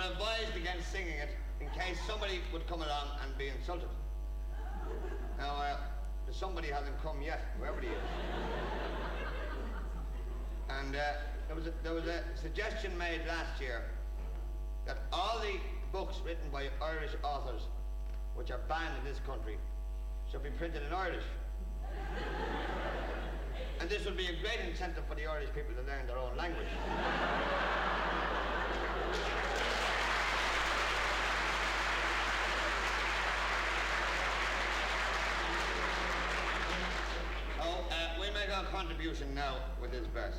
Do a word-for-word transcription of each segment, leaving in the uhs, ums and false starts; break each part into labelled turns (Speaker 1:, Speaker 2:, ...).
Speaker 1: were advised against singing it in case somebody would come along and be insulted. Now, uh, somebody hasn't come yet, whoever he is. And uh, there was a, there was a suggestion made last year that all the books written by Irish authors, which are banned in this country, should be printed in Irish. And this would be a great incentive for the Irish people to learn their own language. Oh, uh, we'll make our contribution now with this verse.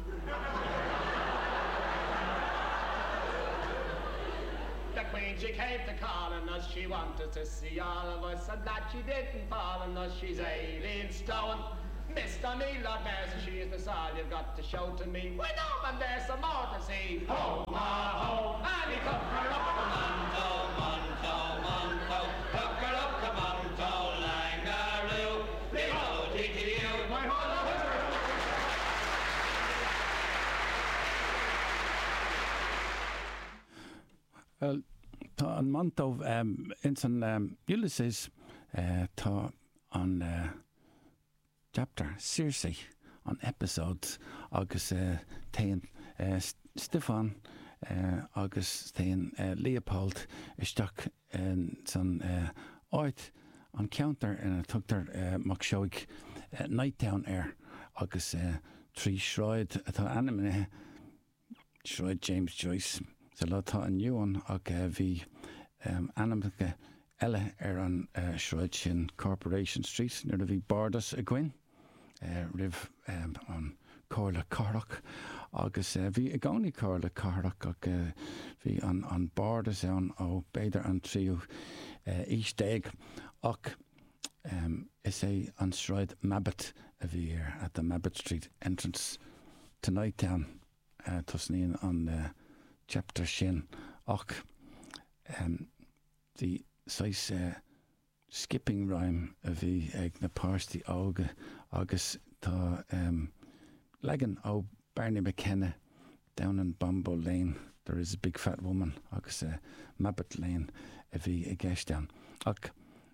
Speaker 2: The Queen, she came to call on us, she wanted to see all of us, and that she didn't fall on us, she's eighteen stone. Mister me, Lord Mercy, she is the all you've got to show to me. When home and there's some more to see. Ho, ma, ho, and he took her up the Monto, Monto, Monto, took her up the Monto, Langaroo, the O T T U, my whole
Speaker 3: Well, tá an Monto um, in san um, Ulysses uh, tá an uh, chapter Circe an episode agus uh, taon uh, Stefan uh, agus taon uh, Leopold isteach in san uh, áit an counter in a tugtar uh, mac seoig uh, Nighttown Air agus uh, trí shroid atá anime shroid James Joyce sa lá tá an nniuan ag uh, bhí um, animacha eile ar an uh, shroid sin Corporation Street nuair a bhí bardas a gcuin Uh, rih um, an Corla Carach agus uh, bhí a gánaí Corla Carach ag uh, bhí an, an bardas ann ó beidir an tríú uh, ístéig ach um, is é an shroid Mabbit a bhí ar at the Mabbit Street entrance to Nighttown uh, tosníon an uh, chapter sin ach um, the size uh, skipping rhyme a bhí ag na páirtí ága agus tá um, legan ó Barney McKenna down in Bambo Lane. There is a big fat woman agus uh, Mabbit Lane a bhí i gceist ach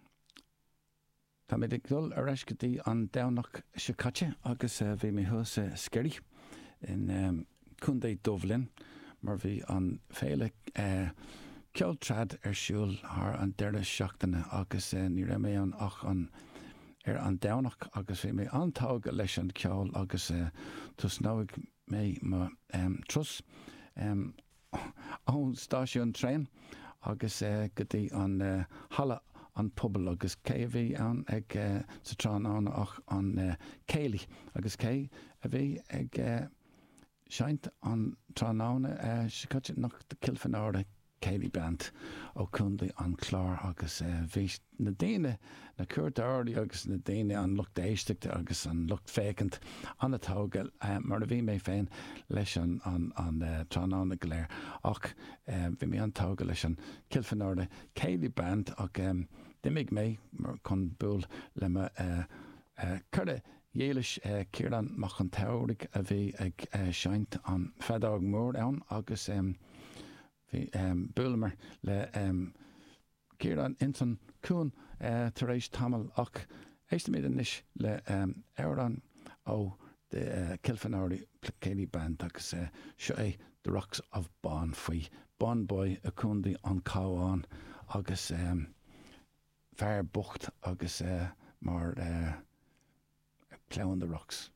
Speaker 3: tá mé ag dul ar eis go dtí an domhnach Secate agus uh, bhí mé thus uh, scary in um, Cúndé Dublin mar bhí an féile uh, ceol trad ar siúl th an deire seachtaine agus uh, ní ra mé an ach an ar an domhnach agus bhí mé antága leis an ceol agus uh, tus náigh mé má um, trus um, ón stáisiún trein agus uh, go dtí an uh, hala an pobl agus cé a bhí an ag uh, sa trán an ach an uh, céalaí agus cé a bhí ag uh, seint an tránána uh, Secate nach de Kilfin ára Céalaí band ó Cúndé an chlár agus uh, bhí na daine na cuairteáirí agus na daine an lucht éisteachta agus an lucht fécant an atága uh, mar a bhí mé féin leis an, an, an uh, tránána go léir ach uh, bhí mé antága leis an Kilfin ára Céalaí band ach um, dimig mé mar chun búil le me uh, uh, chuire dhéalis uh, Ciarán mach an teirigh a bhí ag uh, seint an feadág mór ann agus um, bhí um, búlamer le um, Ciarán intan cún uh, tar éis tamil ach éiste níos le um, Éireann ó de uh, Kilfin áirí Céalaí band agus uh, seo é The Rocks of Bon faoi Bon Boy a Cúndé an Cáháin agus um, fear bucht agus uh, mar uh, Clown the Rocks.